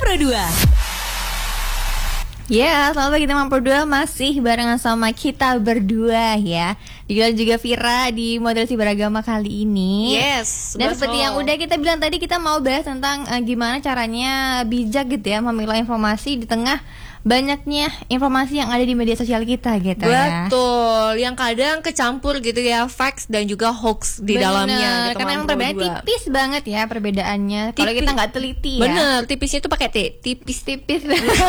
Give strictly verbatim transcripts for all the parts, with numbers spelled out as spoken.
Pro dua. Ya, selamat pagi teman Pro dua, masih barengan sama kita berdua ya. Juga juga Vira di Moderasi Beragama kali ini. Yes. Dan seperti yang udah kita bilang tadi, kita mau bahas tentang uh, gimana caranya bijak gitu ya memilah informasi di tengah banyaknya informasi yang ada di media sosial kita gitu. Betul, ya. yang kadang kecampur gitu ya, facts dan juga hoax di Bener, dalamnya gitu. Karena emang perbedaannya tipis banget ya perbedaannya. Kalau kita nggak teliti ya. Bener, tipisnya itu pakai T, tipis-tipis.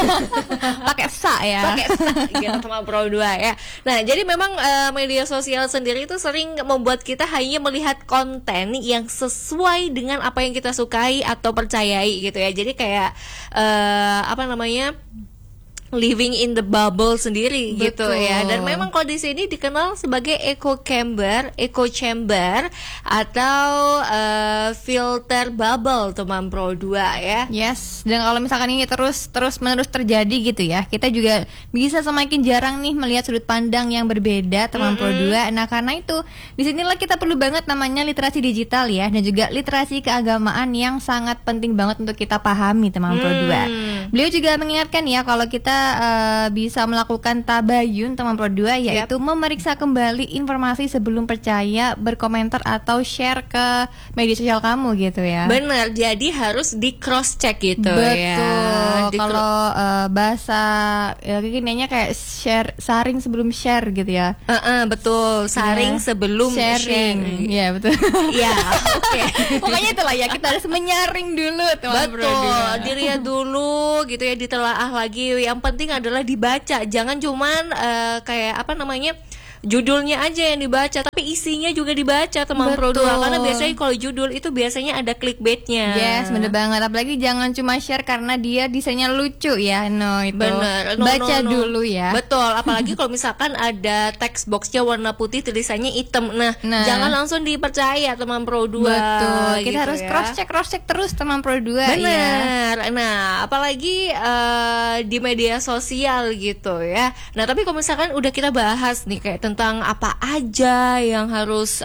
Pakai sa ya. Pakai sa gitu sama Pro dua ya. Nah, jadi memang uh, media sosial sendiri itu sering membuat kita hanya melihat konten yang sesuai dengan apa yang kita sukai atau percayai gitu ya. Jadi kayak uh, apa namanya? living in the bubble sendiri. Betul. Gitu ya. Dan memang kalau di sini dikenal sebagai echo chamber, echo chamber atau uh, filter bubble teman Pro dua ya. Yes. Dan kalau misalkan ini terus terus menerus terjadi gitu ya, kita juga bisa semakin jarang nih melihat sudut pandang yang berbeda teman mm-hmm. Pro dua. Nah, karena itu disinilah kita perlu banget namanya literasi digital ya, dan juga literasi keagamaan yang sangat penting banget untuk kita pahami teman Pro dua. Hmm. Beliau juga mengingatkan ya kalau kita uh, bisa melakukan tabayun teman Pro dua, yaitu yep. memeriksa kembali informasi sebelum percaya, berkomentar atau share ke media sosial kamu gitu ya. Benar, jadi harus di cross check gitu. Betul. Ya. Kalau uh, bahasa ya, kekiniannya kayak share, saring sebelum share gitu ya. Uh-uh, betul, saring yeah. sebelum sharing. Iya betul. Iya, oke. Okay. Pokoknya itulah ya, kita harus menyaring dulu teman Pro dua. Betul, dilihat dulu gitu ya, ditelaah lagi. Yang penting adalah dibaca, jangan cuman uh, kayak apa namanya judulnya aja yang dibaca, tapi isinya juga dibaca teman Pro dua. Karena biasanya kalau judul itu biasanya ada clickbaitnya. Yes, bener banget. Apalagi jangan cuma share karena dia desainnya lucu ya. No, itu bener. No, baca no, no. dulu ya. Betul, apalagi kalau misalkan ada text boxnya warna putih, tulisannya hitam. Nah, nah, jangan langsung dipercaya teman Pro dua. Betul, kita gitu harus ya. cross check cross check terus teman Pro dua. Bener. Ya. Nah, apalagi uh, di media sosial gitu ya. Nah, tapi kalau misalkan udah kita bahas nih kayak tentang apa aja yang harus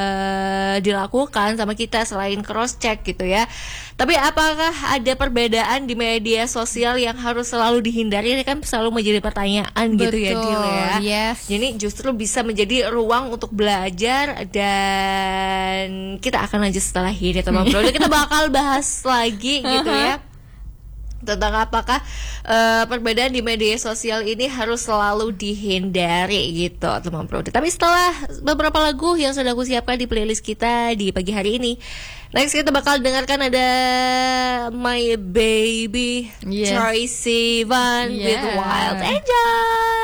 uh, dilakukan sama kita selain cross check gitu ya. Tapi apakah ada perbedaan di media sosial yang harus selalu dihindari? Ini kan selalu menjadi pertanyaan. Betul, gitu ya, Dil ya. Yes. Jadi justru bisa menjadi ruang untuk belajar, dan kita akan lanjut setelah ini teman Pro. Kita bakal bahas lagi gitu ya, tentang apakah uh, perbedaan di media sosial ini harus selalu dihindari gitu teman Pro. Tapi setelah beberapa lagu yang sudah aku siapkan di playlist kita di pagi hari ini, next kita bakal dengarkan ada My Baby, yes. Troye Sivan, yeah. with Wild Angel.